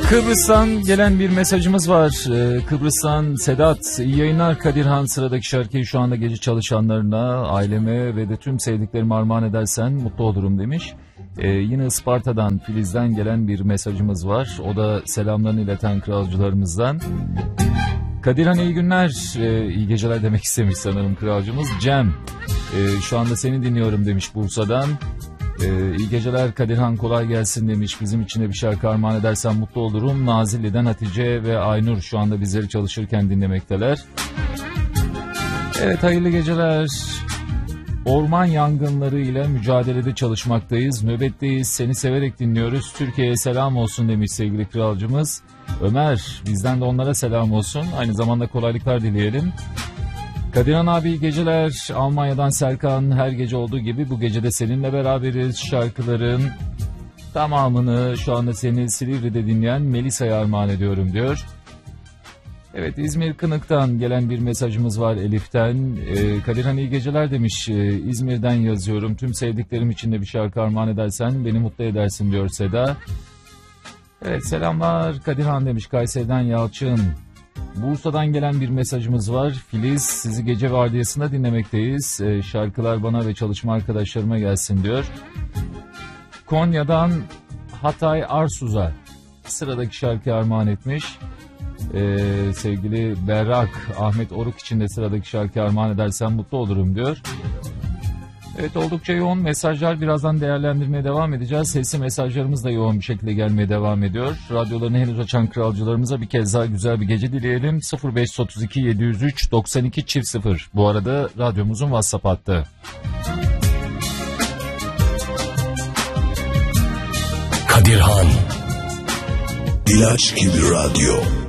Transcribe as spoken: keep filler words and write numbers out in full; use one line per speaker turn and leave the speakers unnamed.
Kıbrıs'tan gelen bir mesajımız var. Ee, Kıbrıs'tan Sedat, iyi yayınlar Kadirhan, sıradaki şarkıyı şu anda gece çalışanlarına, aileme ve de tüm sevdiklerime armağan edersen mutlu olurum demiş. Ee, yine Isparta'dan, Filiz'den gelen bir mesajımız var. O da selamlarını ileten kralcılarımızdan. Kadirhan iyi günler, ee, iyi geceler demek istemiş sanırım kralcımız. Cem, ee, şu anda seni dinliyorum demiş Bursa'dan. Ee, iyi geceler Kadirhan, kolay gelsin demiş. Bizim için de bir şarkı armağan edersen mutlu olurum. Nazilli'den Hatice ve Aynur şu anda bizleri çalışırken dinlemekteler. Evet, hayırlı geceler. Orman yangınları ile mücadelede çalışmaktayız. Nöbetteyiz. Seni severek dinliyoruz. Türkiye'ye selam olsun demiş sevgili kralcımız. Ömer, bizden de onlara selam olsun. Aynı zamanda kolaylıklar dileyelim. Kadirhan abi iyi geceler. Almanya'dan Serkan, her gece olduğu gibi bu gece de seninle beraberiz. Şarkıların tamamını şu anda seni Silivri'de dinleyen Melisa'ya armağan ediyorum diyor. Evet, İzmir Kınık'tan gelen bir mesajımız var Elif'ten. Ee, Kadirhan iyi geceler demiş. Ee, İzmir'den yazıyorum. Tüm sevdiklerim için de bir şarkı armağan edersen beni mutlu edersin diyor Seda. Evet, selamlar Kadirhan demiş Kayseri'den Yalçın. Bursa'dan gelen bir mesajımız var. Filiz, sizi gece vardiyasında dinlemekteyiz. Ee, şarkılar bana ve çalışma arkadaşlarıma gelsin diyor. Konya'dan Hatay Arsuz'a sıradaki şarkıyı armağan etmiş. Ee, sevgili Berrak, Ahmet Oruk için de sıradaki şarkıyı armağan edersen mutlu olurum diyor. Evet, oldukça yoğun mesajlar, birazdan değerlendirmeye devam edeceğiz. Sesli mesajlarımız da yoğun bir şekilde gelmeye devam ediyor. Radyolarını henüz açan kralcılarımıza bir kez daha güzel bir gece dileyelim. sıfır beş otuz iki yedi yüz üç doksan iki çift sıfır bu arada radyomuzun WhatsApp hattı.
Kadirhan İlaç gibi radyo.